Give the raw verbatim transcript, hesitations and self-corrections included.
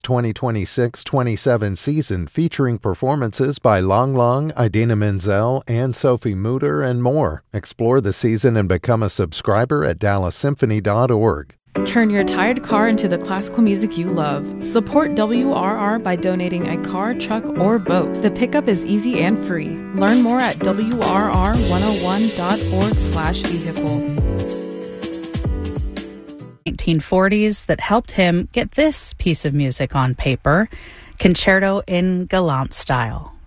twenty twenty-six twenty-seven season featuring performances by Lang Lang, Idina Menzel, and Sophie Mutter, and more. Explore the season and become a subscriber at dallas symphony dot org. Turn your tired car into the classical music you love. Support W R R by donating a car, truck, or boat. The pickup is easy and free. Learn more at W R R one oh one dot org slash vehicle. nineteen forties that helped him get this piece of music on paper, Concerto in Galant Style.